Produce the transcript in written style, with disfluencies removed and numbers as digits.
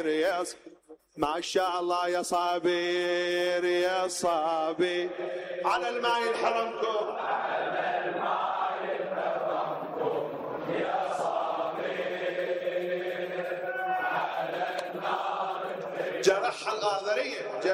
ما شاء الله يا صابر يا صابر على الماء ينحرمكم يا صابر على النار جرح الغاضرية